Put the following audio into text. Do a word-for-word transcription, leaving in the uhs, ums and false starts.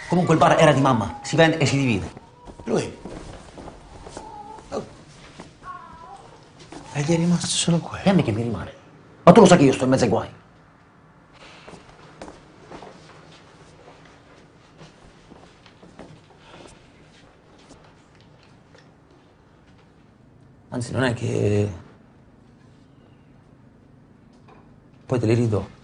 Comunque il bar era di mamma, si vende e si divide. Lui? Oh. E gli è rimasto solo quello. E a me che mi rimane? Ma tu lo sai che io sto in mezzo ai guai. Anzi, non è che... Poi te li ridò.